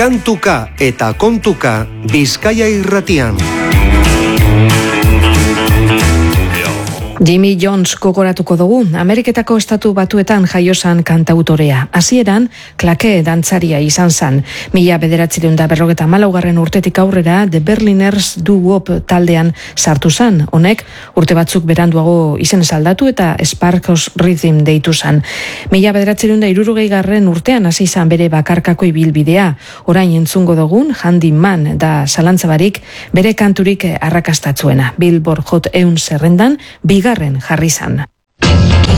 Kantuka eta kontuka Bizkaia Irratian. Jimmy Jones gogoratuko dugu, Ameriketako Estatu Batuetan jaiosan kantautorea. Hasieran klake dantzaria izan zan. 1954 urtetik aurrera The Berliners Doo-Wop taldean sartu zan. Honek urte batzuk beranduago izenez aldatu eta Sparks Rhythm deitu zan. 1960 urtean hasi izan bere bakarkako ibilbidea. Orain entzungo dugun Handyman da zalantzabarik bere kanturik arrakastatzuena. Billboard Hot 100 zerrendan bigarren jarri zan.